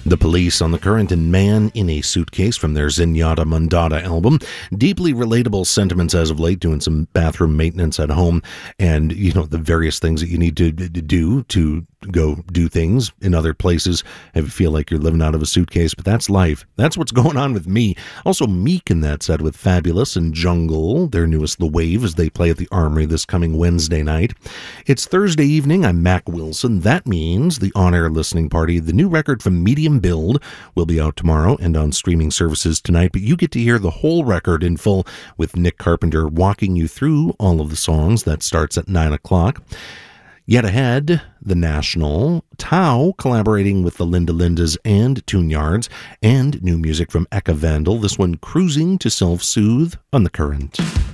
The Police on the Current and Man in a Suitcase from their Zenyatta Mondada album. Deeply relatable sentiments as of late, doing some bathroom maintenance at home and, the various things that you need to do to go do things in other places and feel like you're living out of a suitcase, but that's life. That's what's going on with me. Also Meek in that set with Fabulous and Jungle, their newest The Wave, as they play at the Armory this coming Wednesday night. It's Thursday evening. I'm Mac Wilson. That means the on-air listening party, the new record from Medium Build, will be out tomorrow and on streaming services tonight, but you get to hear the whole record in full with Nick Carpenter walking you through all of the songs. That starts at 9 o'clock. Yet ahead, The National, Tao collaborating with the Linda Lindas and Tune Yards, and new music from Eka Vandal, this one Cruising to Self-Soothe on The Current.